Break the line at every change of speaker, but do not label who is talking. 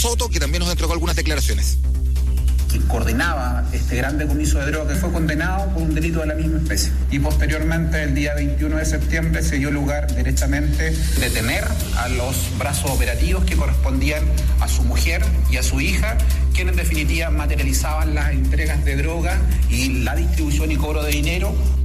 Soto, que también nos entregó algunas declaraciones.
Quien coordinaba este gran decomiso de droga, que fue condenado por un delito de la misma especie. Y posteriormente, el día 21 de septiembre, se dio lugar directamente detener a los brazos operativos que correspondían a su mujer y a su hija, quienes en definitiva materializaban las entregas de droga y la distribución y cobro de dinero